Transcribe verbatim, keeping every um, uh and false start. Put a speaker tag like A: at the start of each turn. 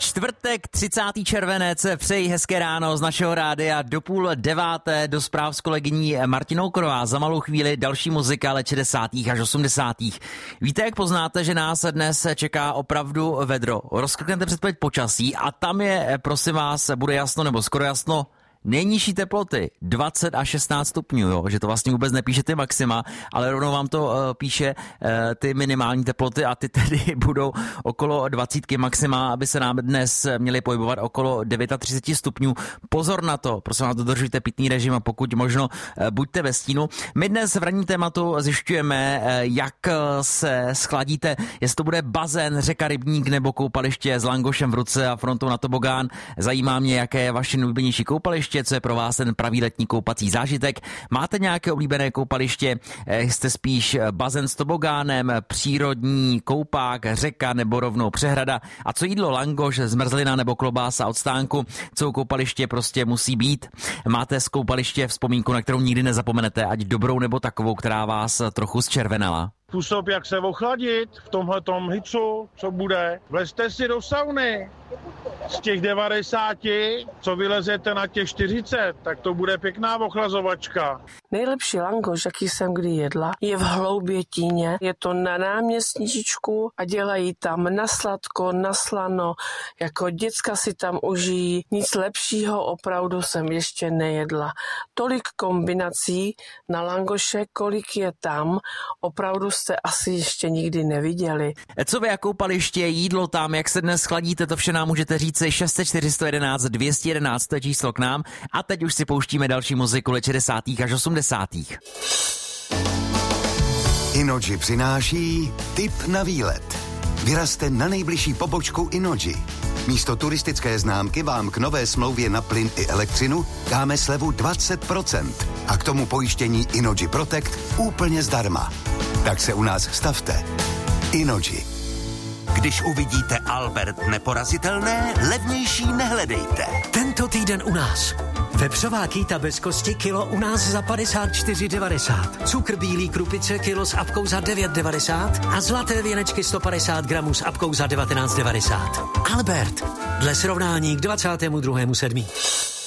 A: Čtvrtek, třicátý červenec, přeji hezké ráno z našeho rádia do půl deváté do zpráv s kolegyní Martinou Korová. Za malou chvíli další muzika let šedesátých až osmdesátých. Víte, jak poznáte, že nás dnes čeká opravdu vedro? Rozkliknete předpověď počasí a tam je, prosím vás, bude jasno nebo skoro jasno, nejnižší teploty dvacet až šestnáct stupňů, jo? Že to vlastně vůbec nepíše ty maxima, ale rovnou vám to uh, píše uh, ty minimální teploty a ty tedy budou okolo dvacítky maxima, aby se nám dnes měli pohybovat okolo třicet devět stupňů. Pozor na to, prosím vás, dodržujte pitný režim a pokud možno uh, buďte ve stínu. My dnes v ranním tématu zjišťujeme, uh, jak se schladíte, jestli to bude bazén, řeka, rybník nebo koupaliště s langošem v ruce a frontou na tobogán. Zajímá mě, jaké je vaše nejoblíbenější koupaliště, co je pro vás ten pravý letní koupací zážitek. Máte nějaké oblíbené koupaliště? Jste spíš bazén s tobogánem, přírodní koupák, řeka nebo rovnou přehrada? A co jídlo, langoš, zmrzlina nebo klobása od stánku? Co koupaliště prostě musí být? Máte z koupaliště vzpomínku, na kterou nikdy nezapomenete, ať dobrou nebo takovou, která vás trochu zčervenala?
B: Způsob, jak se ochladit v tomhletom hicu, co bude. Vlezte si do sauny. Z těch devadesáti, co vylezete na těch čtyřicet, tak to bude pěkná ochlazovačka.
C: Nejlepší langoš, jaký jsem kdy jedla, je v Hloubětíně. Je to na náměstníčku a dělají tam na sladko, na slano. Jako děcka si tam užijí. Nic lepšího opravdu jsem ještě nejedla. Tolik kombinací na langoše, kolik je tam, opravdu jste asi ještě nikdy neviděli.
A: Co vy, jak koupaliště, jídlo tam, jak se dnes chladíte, to vše nám můžete říct šest set čtyři sto jedenáct dvě stě jedenáct, to je číslo k nám. A teď už si pouštíme další muziku let šedesátých až osmdesátých.
D: Innogy přináší tip na výlet. Vyrazte na nejbližší pobočku Innogy. Místo turistické známky vám k nové smlouvě na plyn i elektřinu dáme slevu dvacet procent a k tomu pojištění Innogy Protect úplně zdarma. Tak se u nás stavte. Innogy.
E: Když uvidíte Albert neporazitelné, levnější nehledejte.
F: Tento týden u nás. Vepřová kýta bez kosti kilo u nás za padesát čtyři devadesát. Cukr bílý krupice kilo s apkou za devět devadesát a zlaté věnečky sto padesát gramů s apkou za devatenáct devadesát. Albert. Dle srovnání k dvacátému druhému sedmý